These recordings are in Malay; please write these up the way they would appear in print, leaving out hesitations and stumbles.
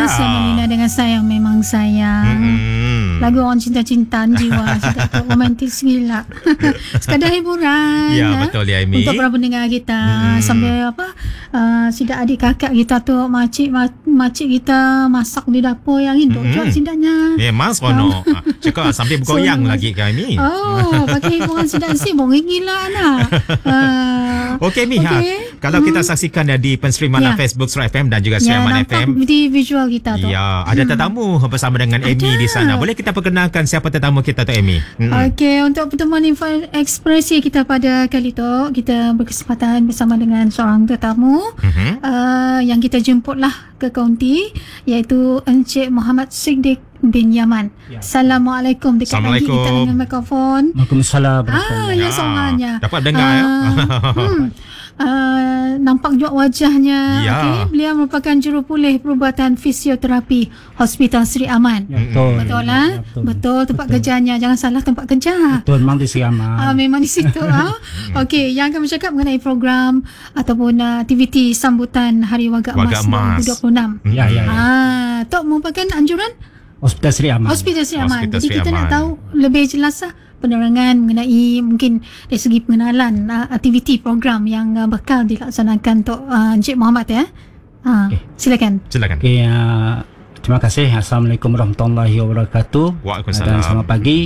Semolina dengan sayang memang sayang. Lagu orang cinta-cintaan jiwa. Sudah tu romantis gila. Sekadar hiburan. Ya, betul ya, Amy. Untuk para pendengar kita. Sambil sidak adik kakak kita tu, makcik kita masak di dapur yang induk juga sidaknya. Memang seronok. Cakap sambil bergoyang lagi kan, Amy. Oh, pakai hiburan sidak si boring gila anak. Okey, Mi. Kalau kita saksikan di penstreaman Facebook Surat FM dan juga Sriaman FM. Di visual kita tu. Ya, ada tetamu bersama dengan Amy di sana. Boleh kita perkenalkan siapa tetamu kita tu, Amy? Okey, untuk pertemuan ekspresi kita pada kali tu, kita berkesempatan bersama dengan seorang tetamu yang kita jemputlah ke kaunti, iaitu Encik Muhammad Siddiq bin Yaman. Assalamualaikum. Dekat lagi kita dengan mikrofon. Waalaikumsalam. Ya, seorangnya. Dapat dengar ya. Nampak juga wajahnya. Ya. Okay. Beliau merupakan jurupulih perubatan fisioterapi Hospital Sri Aman. Ya, betul lah. Betul tempat kerjanya. Jangan salah tempat kerja. Betul, memang di Sri Aman. Memang di situ. Okey, yang akan bercakap mengenai program ataupun aktiviti sambutan Hari Warga Emas 2026. Ya. Tok merupakan anjuran Hospital Sri Aman. Hospital Sri Aman. Hospital Jadi Sri kita Aman. nak tahu lebih jelas penerangan mengenai mungkin dari segi pengenalan aktiviti program yang bakal dilaksanakan untuk Encik Muhammad ya. Silakan. Okey, terima kasih. Assalamualaikum warahmatullahi wabarakatuh. Waalaikumsalam. Dan selamat pagi.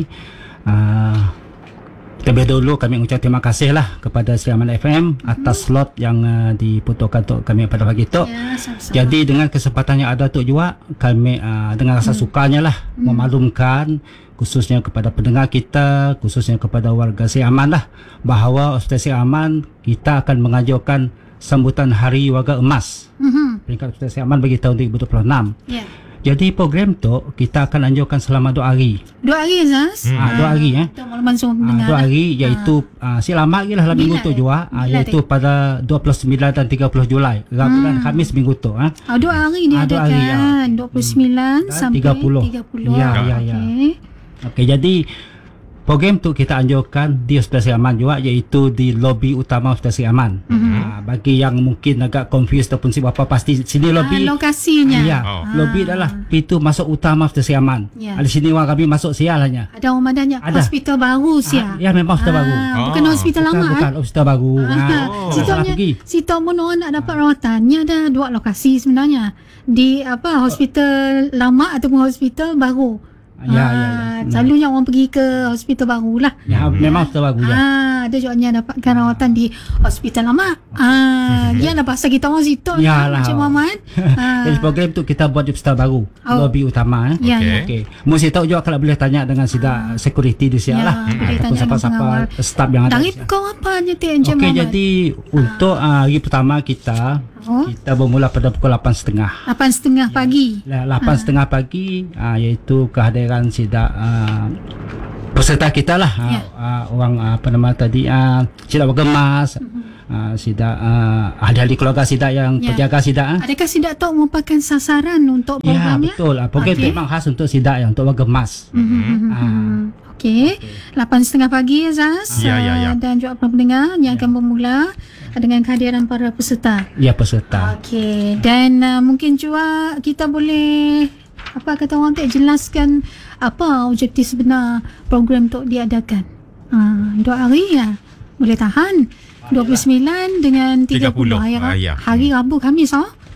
Terlebih dahulu kami ucap terima kasih lah kepada Sriaman FM atas slot yang diputuskan untuk kami pada pagi itu. Jadi dengan kesempatan yang ada tu juga, kami dengan rasa sukanya lah memaklumkan khususnya kepada pendengar kita, khususnya kepada warga Sriaman lah, bahawa Hospital Sriaman kita akan mengajukan sambutan Hari Warga Emas. Peringkat Hospital Sriaman bagi tahun 2026. Ya. Jadi program tu kita akan anjurkan selama 2 hari. 2 hari Azaz. 2 hari Untuk makluman semua pendengar. 2 hari iaitu selamat lagi lah dalam minggu tu juga, iaitu pada 29 dan 30 Julai. Bulan Khamis minggu tu. 2 hari dia adakan. 29 sampai 30. Ya. Okey, jadi program tu kita anjurkan di Hospital Sri Aman juga, iaitu di lobi utama Hospital Sri Aman. Bagi yang mungkin agak confused ataupun siapa, pasti sini lobi lokasinya. Ya, lobi adalah pintu masuk utama Hospital Sri Aman. Di sini orang kami masuk sial hanya. Ada orang madanya hospital baru sia. Ya, memang hospital baru. Bukan hospital lama. Bukan hospital baru. Situ pun orang nak dapat rawatannya ada 2 lokasi sebenarnya. Di hospital lama ataupun hospital baru. Ya. Selalunya orang pergi ke hospital baru lah. Ya, memang hospital baru. Ada juga yang dapatkan rawatan di hospital lama. Dia lah bahasa kita orang situ. Encik Muhammad. Jadi program tu kita buat di hospital baru, lobi utama. Okey. Mesti tahu juga kalau boleh tanya dengan sida security di sini lah. Ataupun siapa-siapa staff yang ada. Dari kau apa je Encik Muhammad? Okey, jadi untuk hari pertama kita bermula pada pukul 8.30. 8.30 pagi. 8.30 pagi, iaitu kehadiran sida peserta kita lah. Orang apa nama tadi, sida Warga Emas, sida ahli-ahli keluarga sida yang penjaga sida. Adakah sida tu merupakan sasaran untuk programnya? Ya, betul. Program itu memang khas untuk sida yang untuk Warga Emas. Okey. 8.30 pagi Azaz. Ya. Dan juga pendengar yang akan bermula dengan kehadiran para peserta. Ya, peserta. Okey. Dan mungkin juga kita boleh kata orang tak jelaskan apa objektif sebenar program tu diadakan. 2 hari ya. Boleh tahan. 29 dengan 30 hari Rabu Khamis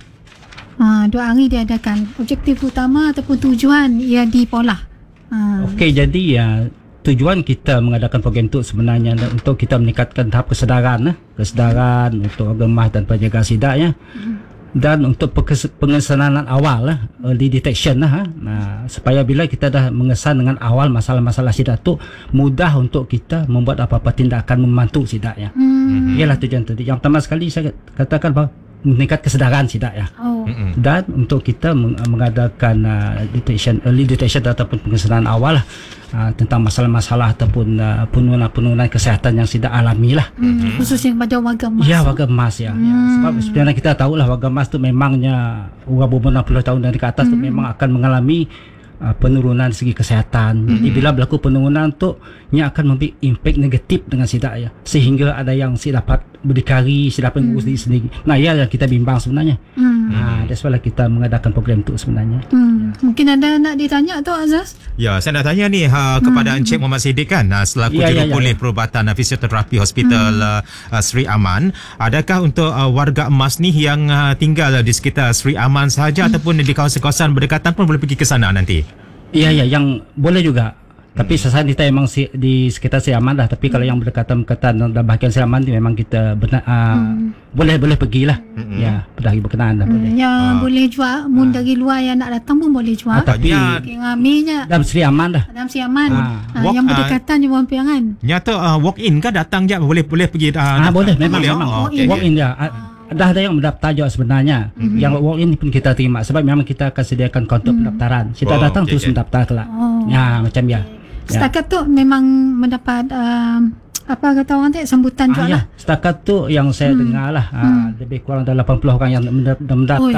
2 hari diadakan. Objektif utama ataupun tujuan ia dipolah. Okey, jadi tujuan kita mengadakan program itu sebenarnya untuk kita meningkatkan tahap kesedaran untuk Warga Emas dan penjaga sida ya. Dan untuk pengesanan awal early detection supaya bila kita dah mengesan dengan awal masalah-masalah sida tu, mudah untuk kita membuat apa-apa tindakan membantu sida ya. Ialah tujuan tadi. Yang pertama sekali saya katakan bahawa meningkat kesedaran sida ya. Dan untuk kita mengadakan early detection ataupun pengesanan awal tentang masalah-masalah ataupun penurunan kesihatan yang sida alami lah. Khususnya kepada Warga Emas. Ya, Warga Emas ya. Sebab sebenarnya kita tahulah Warga Emas tu memangnya orang berumur 60 tahun dan ke atas tu memang akan mengalami penurunan segi kesihatan. Jadi bila berlaku penurunan tu, ia akan memberi impak negatif dengan sida ya. Sehingga ada yang si dapat berdikari, si dapat mengurus diri sendiri. Nah, ia yang kita bimbang sebenarnya. That's why kita mengadakan program itu sebenarnya. Mungkin ada nak ditanya tu Azaz? Ya, saya nak tanya ni kepada Encik Muhammad Siddiq kan, selaku jurupulih perubatan fisioterapi Hospital Sri Aman. Adakah untuk warga emas ni yang tinggal di sekitar Sri Aman sahaja ataupun di kawasan-kawasan berdekatan pun boleh pergi ke sana nanti? Ya, yang boleh juga. Tapi sasaran kita memang di sekitar Sri Aman lah. Tapi kalau yang berdekatan dan bahagian Sri Aman ni memang kita boleh pergilah. Ya, pergi berkenaan dah boleh. Ya, boleh juga. Mun dari luar yang nak datang pun boleh juga. Tapi ngaminya dalam Sri Aman dah. Dalam Sri Aman. Yang berdekatan je orang Piangan. Nyata walk in ke datang je boleh pergi? Boleh memang. Walk in dia. Dah ada yang mendaftar juga sebenarnya. Yang walk in pun kita terima sebab memang kita akan sediakan kaunter pendaftaran. Kita datang terus mendaftar kelak. Ya, macam ya. Setakat tu memang mendapat apa kata orang tu sambutan juga lah. Setakat tu yang saya dengar lah lebih kurang dalam 80 orang yang mendaftar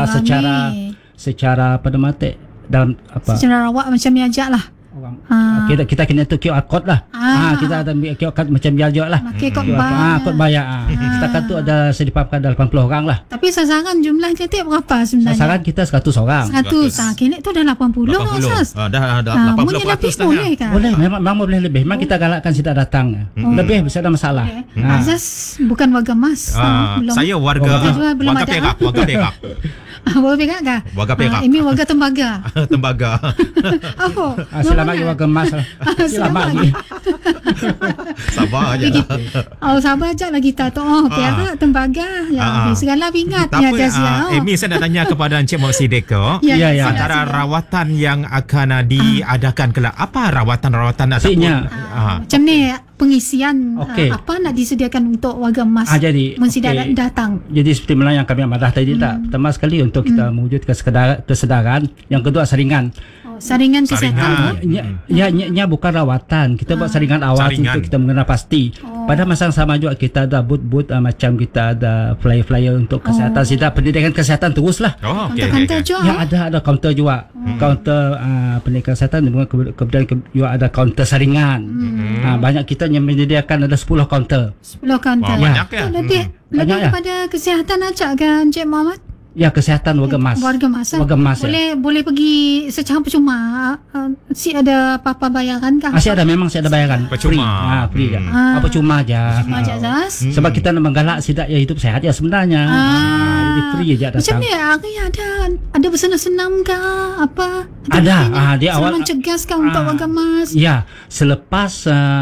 secara apa nama tu dalam apa secara rawak macam ni ajak lah. Kita kena tu QR code lah. Kita ada QR code macam biar juga lah. Pakai kod bayar. Setakat tu ada saya dipapkan dalam 80 orang lah. Tapi sasaran jumlah kita berapa sebenarnya? Sasaran kita 100 orang. 100. Kini tu dah 80 Asas. Dah 80% lebih boleh kan? Boleh, memang boleh lebih. Memang kita galakkan tidak datang. Lebih bisa ada masalah. Asas bukan warga emas. Saya warga Perak. Warga Perak kah? Warga Perak. Ini warga Tembaga. Tembaga. Selamat lagi warga emas. Selamat lagi. Sabar aja. Sabar aja lah kita tu. Perak, Tembaga. Ya, segala ingat ya dah. Amy, saya nak tanya kepada Encik Muhammad Siddiq tu. Antara rawatan yang akan diadakan kelak, apa rawatan-rawatan ataupun macam ni pengisian apa nak disediakan untuk warga emas mensidak datang. Jadi seperti mana yang kami amadah tadi tak. Pertama sekali untuk kita mewujudkan kesedaran, yang kedua saringan. Saringan kesihatan. Ya bukan rawatan. Kita buat saringan awal untuk kita mengenal pasti. Pada masa yang sama juga kita ada booth macam kita ada flyer-flyer untuk kesihatan. Kita pendidikan kesihatan teruslah. Kaunter juga. Ya ada kaunter juga. Kaunter pendidikan kesihatan, kemudian juga ada kaunter saringan. Banyak kita yang menyediakan ada 10 kaunter. 10 kaunter. Banyak ya. Lebih kepada kesihatan aja kan Encik Muhammad? Ya, kesihatan warga emas. Warga emas. Boleh pergi secara percuma. Si ada apa-apa bayaran kah? Ada memang ada bayaran. Percuma. Free kan. Percuma aja. Percuma aja Zas. Sebab kita nak menggalak sidak ya hidup sehat ya sebenarnya. Jadi free aja datang. Macam ni ada bersenam-senam kah? Apa? Ada. Dia awal mencegah kah untuk warga emas? Ya, selepas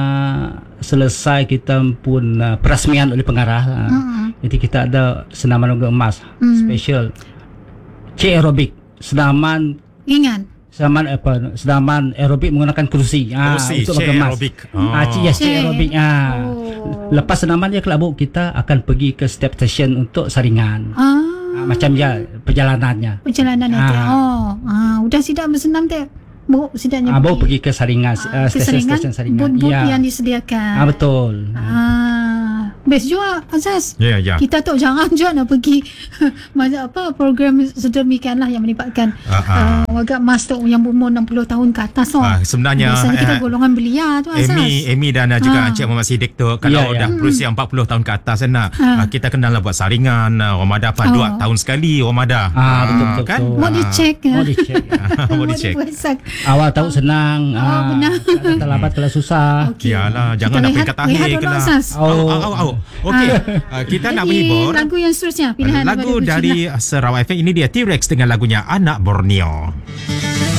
selesai kita pun perasmian oleh pengarah. Jadi kita ada senaman warga emas special. Aerobik, senaman ringan. Senaman aerobik menggunakan kerusi. Untuk warga emas. Aerobik. Lepas senaman dia kelabuk kita akan pergi ke setiap stesen untuk saringan. Macam perjalanannya. Udah sidak bersenam teh. Sidaknya baru pergi ke saringan, stesen saringan. Booth yang disediakan. Betul. Best juga Azaz. Ya. Kita tu jangan juga nak pergi program sedemikian lah yang melibatkan warga emas tu yang berumur 60 tahun ke atas. Sebenarnya biasanya kita golongan belia tu Azaz. Amy dan juga Encik Muhammad Siddiq tu kalau dah berusia 40 tahun ke atas kita kenalah buat saringan Ramadan 2 tahun sekali Ramadan. Betul kan? Mau dicek. Mau dicek. Awal tahu senang. Benar. Terlambat kalau susah. Yalah, jangan nak peringkat akhir kelah. Okey, kita nak menghibur. Lagu yang seterusnya, pilihan lagu dari Sarawak FM ini dia T-Rex dengan lagunya Anak Borneo.